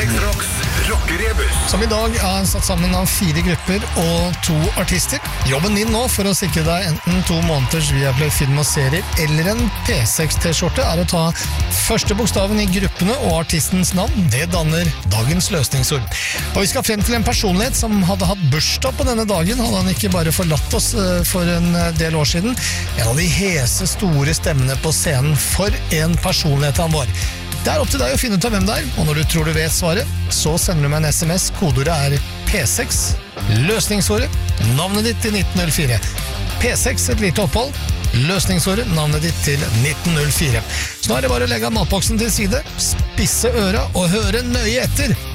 X-Rocks rockerebus. Som i dag er satt sammen av 4 grupper og 2 artister. Jobben din nå for å sikre deg enten 2 måneders Viaplay film og serier eller en P6 T-skjorte er å ta første bokstaven i gruppene og artistens navn. Det danner dagens løsningsord. Og vi skal frem til en personlighet som hadde hatt bursdag på denne dagen, hadde han ikke bare forlatt oss for en del år siden. En av de hese, store stemmene på scenen. For en personlighet han var. Det er opp til deg å finne ut av hvem det er, og når du tror du vet svaret, så sender du meg en SMS. Kodeordet er P6, løsningsordet, navnet ditt til 1904. P6, et lite opphold, løsningsordet, navnet ditt til 1904. Så nå er det bare å legge av matboksen til side, spisse øra og høre nøye etter.